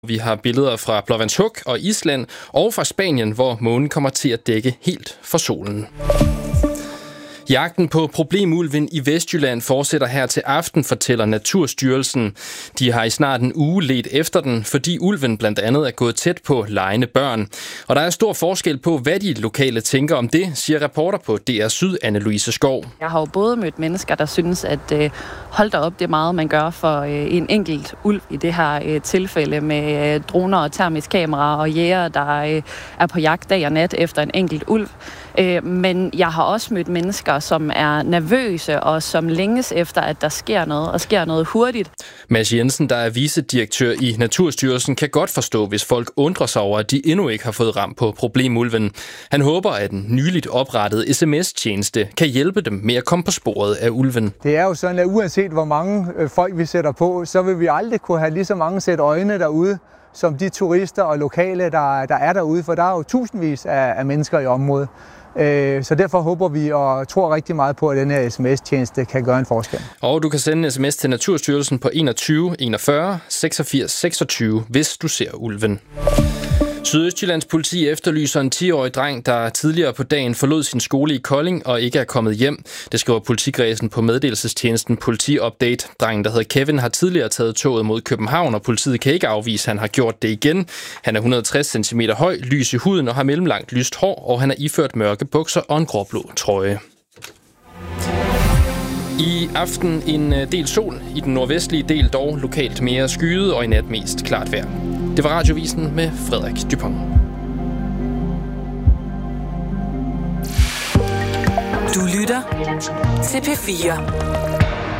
Vi har billeder fra Blåvandshuk og Island og fra Spanien, hvor månen kommer til at dække helt for solen. Jagten på problemulven i Vestjylland fortsætter her til aften, fortæller Naturstyrelsen. De har i snart en uge ledt efter den, fordi ulven blandt andet er gået tæt på legende børn. Og der er stor forskel på, hvad de lokale tænker om det, siger reporter på DR Syd, Anne-Louise Skov. Jeg har jo både mødt mennesker, der synes, at hold da op, det er meget, man gør for en enkelt ulv i det her tilfælde med droner og termisk kamera og jæger, der er på jagt dag og nat efter en enkelt ulv. Men jeg har også mødt mennesker, som er nervøse og som længes efter, at der sker noget, og sker noget hurtigt. Mads Jensen, der er vicedirektør i Naturstyrelsen, kan godt forstå, hvis folk undrer sig over, at de endnu ikke har fået ramt på problemulven. Han håber, at den nyligt oprettede SMS-tjeneste kan hjælpe dem med at komme på sporet af ulven. Det er jo sådan, at uanset hvor mange folk vi sætter på, så vil vi aldrig kunne have lige så mange sæt øjne derude, som de turister og lokale, der er derude, for der er jo tusindvis af mennesker i området. Så derfor håber vi og tror rigtig meget på, at den her sms-tjeneste kan gøre en forskel. Og du kan sende en sms til Naturstyrelsen på 21 41 86 26, hvis du ser ulven. Sydøstjyllands politi efterlyser en 10-årig dreng, der tidligere på dagen forlod sin skole i Kolding og ikke er kommet hjem. Det skriver politikredsen på meddelelsestjenesten Politi Update. Drengen, der hedder Kevin, har tidligere taget toget mod København, og politiet kan ikke afvise, at han har gjort det igen. Han er 160 cm høj, lys i huden og har mellemlangt lyst hår, og han er iført mørke bukser og en gråblå trøje. I aften en del sol, i den nordvestlige del dog lokalt mere skyet og i nat mest klart vejr. Det var Radiovisen med Frederik Dupont. Du lytter til P4.